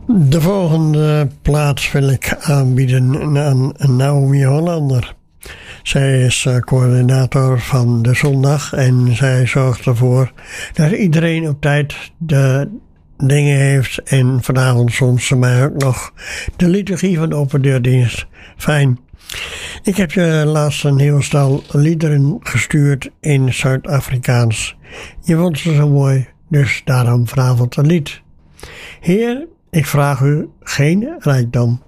De volgende plaats wil ik aanbieden aan Naomi Hollander. Zij is coördinator van de zondag en zij zorgt ervoor dat iedereen op tijd de dingen heeft. En vanavond soms ze mij ook nog de liturgie van de opendeurdienst. Fijn. Ik heb je laatst een heel stel liederen gestuurd in Zuid-Afrikaans. Je vond ze zo mooi, dus daarom vanavond een lied. Heer, ik vraag u geen rijkdom,